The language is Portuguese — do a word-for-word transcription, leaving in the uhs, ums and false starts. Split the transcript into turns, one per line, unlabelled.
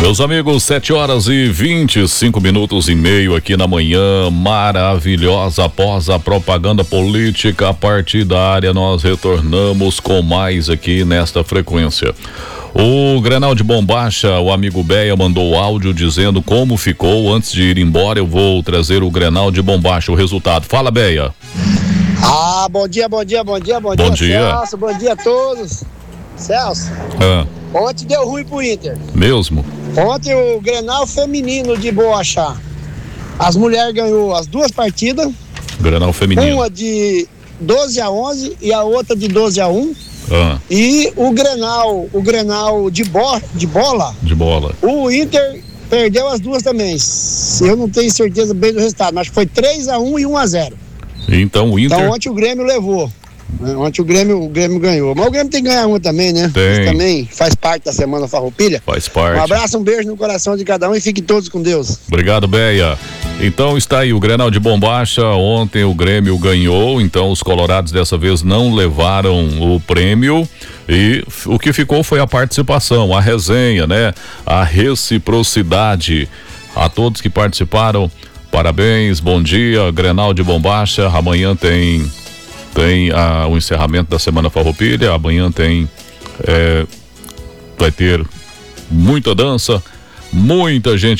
Meus amigos, sete horas e vinte e cinco minutos e meio aqui na manhã maravilhosa. Após a propaganda política partidária, nós retornamos com mais aqui nesta frequência. O Grenal de Bombacha, o amigo Beia mandou áudio dizendo como ficou. Antes de ir embora, eu vou trazer o Grenal de Bombacha, o resultado. Fala, Beia.
Ah, bom dia, bom dia, bom dia, bom,
bom
dia,
dia,
Celso, bom dia a todos. Celso,
ah.
ontem deu ruim pro Inter.
Mesmo?
Ontem o Grenal feminino de Boachá. As mulheres ganhou as duas partidas.
Grenal feminino.
Uma de doze a onze e a outra de doze a um.
Ah.
E o Grenal, o Grenal de, bo, de bola.
De bola.
O Inter perdeu as duas também. Eu não tenho certeza bem do resultado, mas foi três a um e um a zero.
Então o Inter.
Então ontem o Grêmio levou. Ontem o Grêmio, o Grêmio ganhou. Mas o Grêmio tem que ganhar uma também, né?
Tem.
Isso também faz parte da Semana Farroupilha.
Faz parte.
Um abraço, um beijo no coração de cada um e fiquem todos com Deus.
Obrigado, Beia. Então está aí o Grenal de Bombacha. Ontem o Grêmio ganhou, então os colorados dessa vez não levaram o prêmio. E o que ficou foi a participação, a resenha, né? A reciprocidade. A todos que participaram, parabéns, bom dia, Grenal de Bombacha. Amanhã tem... Tem ah, o encerramento da Semana Farroupilha. Amanhã tem é, vai ter muita dança, muita gente